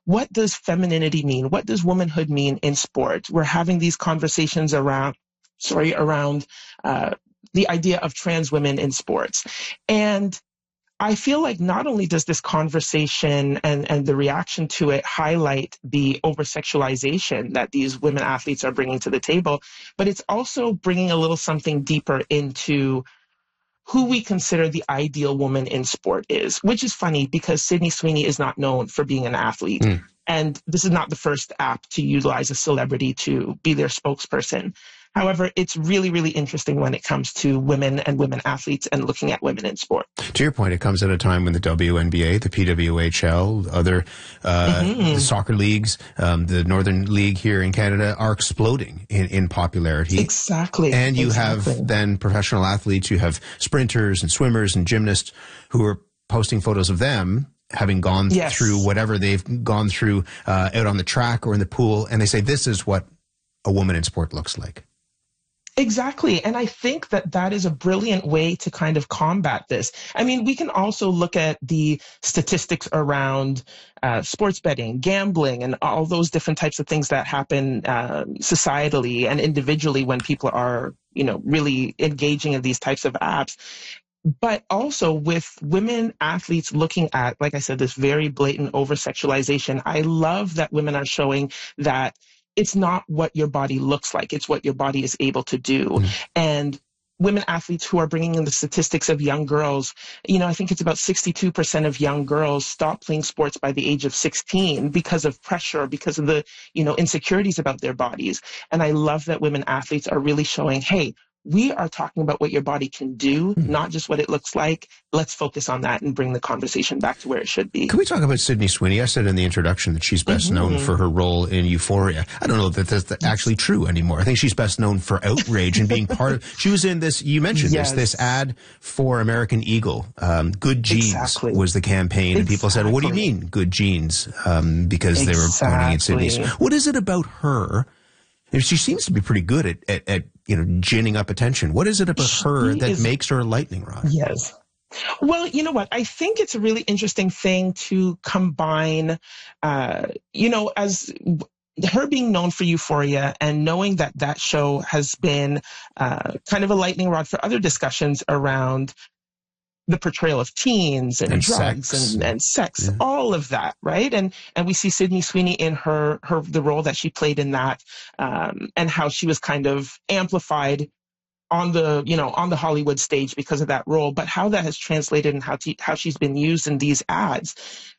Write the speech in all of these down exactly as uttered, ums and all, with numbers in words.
what does femininity mean? What does womanhood mean in sport? We're having these conversations around, sorry, around uh, the idea of trans women in sports. And I feel like not only does this conversation and, and the reaction to it highlight the over-sexualization that these women athletes are bringing to the table, but it's also bringing a little something deeper into who we consider the ideal woman in sport is, which is funny because Sydney Sweeney is not known for being an athlete. Mm. And this is not the first app to utilize a celebrity to be their spokesperson. However, it's really, really interesting when it comes to women and women athletes and looking at women in sport. To your point, it comes at a time when the W N B A, the P W H L, other uh, mm-hmm. the soccer leagues, um, the Northern League here in Canada are exploding in, in popularity. Exactly. And you exactly. have then professional athletes, you have sprinters and swimmers and gymnasts who are posting photos of them having gone yes. through whatever they've gone through uh, out on the track or in the pool, and they say this is what a woman in sport looks like. Exactly. And I think that that is a brilliant way to kind of combat this. I mean, we can also look at the statistics around uh, sports betting, gambling, and all those different types of things that happen uh, societally and individually when people are, you know, really engaging in these types of apps. But also with women athletes looking at, like I said, this very blatant over-sexualization, I love that women are showing that it's not what your body looks like. It's what your body is able to do. Mm. And women athletes who are bringing in the statistics of young girls, you know, I think it's about sixty-two percent of young girls stop playing sports by the age of sixteen because of pressure, because of the, you know, insecurities about their bodies. And I love that women athletes are really showing, hey, we are talking about what your body can do, mm. not just what it looks like. Let's focus on that and bring the conversation back to where it should be. Can we talk about Sydney Sweeney? I said in the introduction that she's best mm-hmm. known for her role in Euphoria. I don't know that that's actually true anymore. I think she's best known for outrage and being part of, she was in this, you mentioned yes. this, this ad for American Eagle. Um, Good Genes exactly. was the campaign. Exactly. And people said, well, what do you mean good genes? Um, because exactly. they were pointing at Sydney. What is it about her? She seems to be pretty good at, at, at you know, ginning up attention. What is it about she her that is, makes her a lightning rod? Yes. Well, you know what? I think it's a really interesting thing to combine, uh, you know, as her being known for Euphoria and knowing that that show has been uh, kind of a lightning rod for other discussions around the portrayal of teens and, and drugs sex. and, and sex, yeah. all of that, right? And and we see Sydney Sweeney in her her the role that she played in that, um, and how she was kind of amplified on the you know on the Hollywood stage because of that role, but how that has translated and how to, how she's been used in these ads.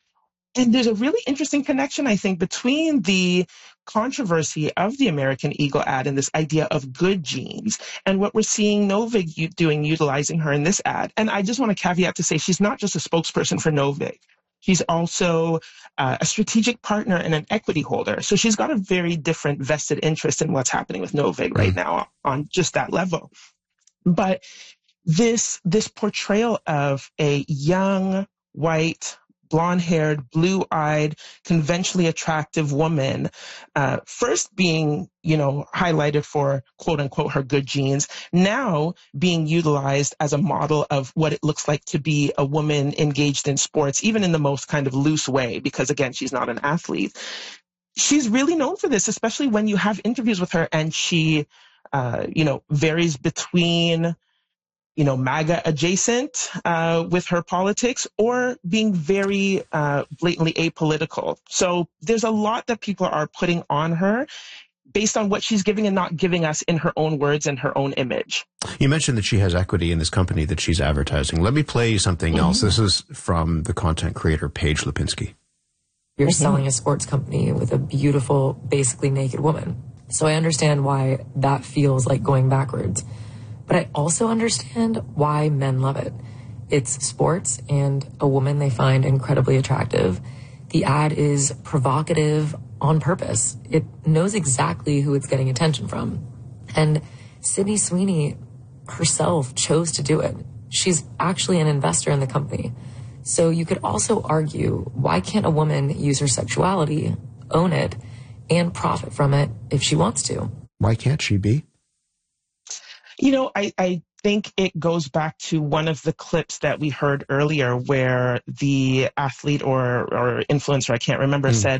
And there's a really interesting connection, I think, between the controversy of the American Eagle ad and this idea of good genes and what we're seeing Novig doing, utilizing her in this ad. And I just want to caveat to say she's not just a spokesperson for Novig. She's also uh, a strategic partner and an equity holder. So she's got a very different vested interest in what's happening with Novig right now on just that level. But this this portrayal of a young, white, blonde-haired, blue-eyed, conventionally attractive woman, uh, first being, you know, highlighted for quote-unquote her good genes, now being utilized as a model of what it looks like to be a woman engaged in sports, even in the most kind of loose way, because, again, she's not an athlete. She's really known for this, especially when you have interviews with her and she, uh, you know, varies between you know, MAGA adjacent uh, with her politics or being very uh, blatantly apolitical. So there's a lot that people are putting on her based on what she's giving and not giving us in her own words and her own image. You mentioned that she has equity in this company that she's advertising. Let me play you something mm-hmm. else. This is from the content creator Paige Lipinski. You're mm-hmm. selling a sports company with a beautiful, basically naked woman. So I understand why that feels like going backwards. But I also understand why men love it. It's sports and a woman they find incredibly attractive. The ad is provocative on purpose. It knows exactly who it's getting attention from. And Sydney Sweeney herself chose to do it. She's actually an investor in the company. So you could also argue, why can't a woman use her sexuality, own it, and profit from it if she wants to? Why can't she be? You know, I, I think it goes back to one of the clips that we heard earlier where the athlete or, or influencer, I can't remember, mm. said,